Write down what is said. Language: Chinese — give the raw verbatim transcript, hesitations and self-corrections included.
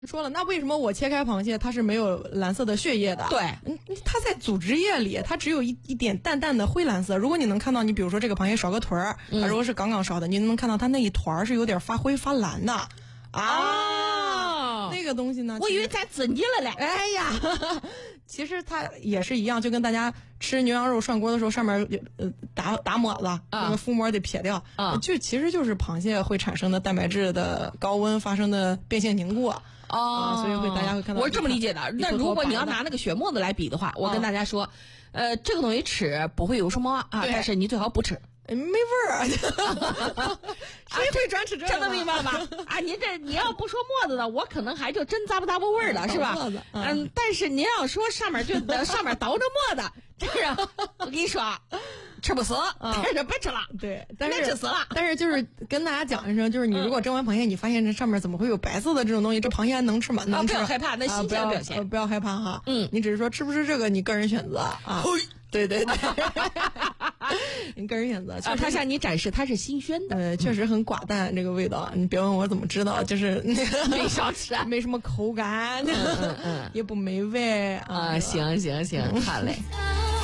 说了，那为什么我切开螃蟹它是没有蓝色的血液的？ 对， 嗯，它在组织液里，它只有一一点淡淡的灰蓝色。如果你能看到，你比如说这个螃蟹少个腿儿，它如果是刚刚烧的，你能看到它那一团是有点发灰发蓝的。啊，那个东西呢？ 我以为咱增进了嘞。 哎呀，其实它也是一样，就跟大家吃牛羊肉涮锅的时候，上面呃打打沫子，那个浮膜得撇掉。啊，就其实就是螃蟹会产生的蛋白质的高温发生的变性凝固。哦、啊，所以会大家会看到。 我是这么理解的。那如果你要拿那个血沫子来比的话，我跟大家说，呃，这个东西吃不会有什么啊，但是你最好不吃。 没味儿啊！谁会专吃这个？ 这能明白了吧？啊，您这你要不说沫子的，我可能还就真咂不咂不味儿了，是吧？嗯, 嗯，但是您要说上面就上面倒着沫子，这个我跟你说，吃不死，但是别吃了。 对，但是吃死了。 但是就是跟大家讲一声，就是你如果蒸完螃蟹，你发现这上面怎么会有白色的这种东西，这螃蟹还能吃吗？能吃。 啊、不要害怕，那新鲜表现、 啊，不要害怕哈。 嗯， 你只是说吃不吃这个，你个人选择啊。对对对，你个人选择。 啊，他向你展示它是新鲜的， 呃，确实很寡淡这个味道。你别问我怎么知道，就是那个没少吃， 没什么口感， 嗯嗯嗯， 也不美味啊。行行行，好嘞。